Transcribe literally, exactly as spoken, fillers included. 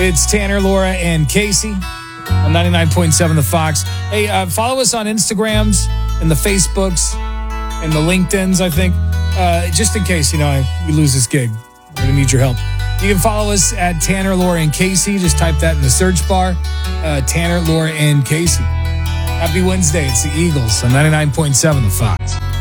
It's Tanner, Laura, and Casey on ninety-nine point seven The Fox. Hey, uh, follow us on Instagrams and the Facebooks and the LinkedIns, I think, uh, just in case, you know, I, we lose this gig. We're going to need your help. You can follow us at Tanner, Laura, and Casey. Just type that in the search bar. Uh, Tanner, Laura, and Casey. Happy Wednesday. It's the Eagles on ninety-nine point seven The Fox.